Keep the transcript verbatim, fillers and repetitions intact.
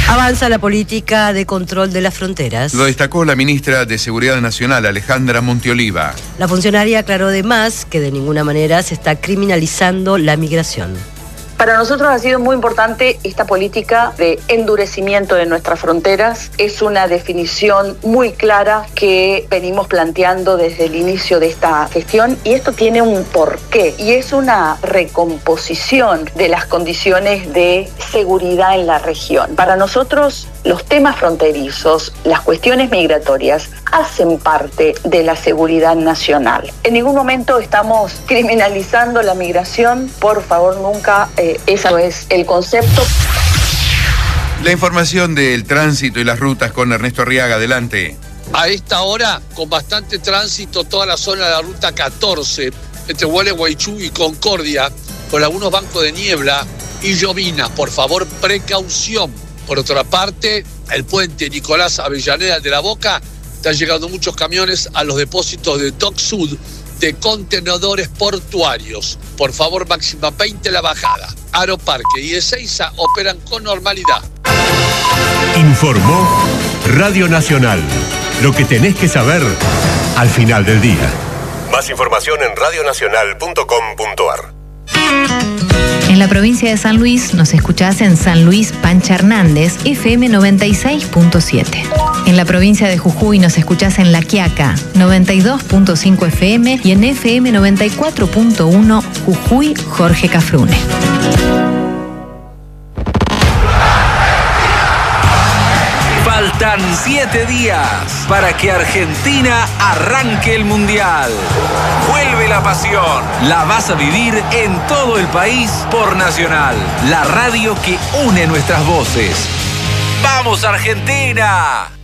Avanza la política de control de las fronteras. Lo destacó la ministra de Seguridad Nacional, Alejandra Montioliva. La funcionaria aclaró además que de ninguna manera se está criminalizando la migración. Para nosotros ha sido muy importante esta política de endurecimiento de nuestras fronteras. Es una definición muy clara que venimos planteando desde el inicio de esta gestión y esto tiene un porqué y es una recomposición de las condiciones de seguridad en la región. Para nosotros los temas fronterizos, las cuestiones migratorias hacen parte de la seguridad nacional. En ningún momento estamos criminalizando la migración, por favor nunca, eh, ese no es el concepto. La información del tránsito y las rutas con Ernesto Arriaga, adelante. A esta hora, con bastante tránsito, toda la zona de la ruta catorce, entre Gualeguaychú y Concordia, con algunos bancos de niebla y llovina. Por favor, precaución. Por otra parte, el puente Nicolás Avellaneda de la Boca, están llegando muchos camiones a los depósitos de Dock Sud de contenedores portuarios. Por favor, máxima veinte la bajada. Aeroparque y Ezeiza operan con normalidad. Informó Radio Nacional. Lo que tenés que saber al final del día. Más información en radio nacional punto com punto ar. En la provincia de San Luis nos escuchás en San Luis Pancha Hernández, F M noventa y seis punto siete. En la provincia de Jujuy nos escuchás en La Quiaca, noventa y dos punto cinco F M y en F M noventa y cuatro punto uno Jujuy Jorge Cafrune. Faltan siete días para que Argentina arranque el Mundial. Vuelve la pasión. La vas a vivir en todo el país por Nacional, la radio que une nuestras voces. ¡Vamos, Argentina!